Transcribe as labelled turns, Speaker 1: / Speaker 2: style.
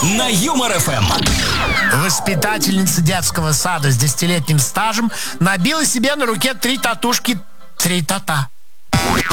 Speaker 1: на Юмор ФМ.
Speaker 2: Воспитательница детского сада с 10-летним стажем набила себе на руке 3 татушки 3 тота.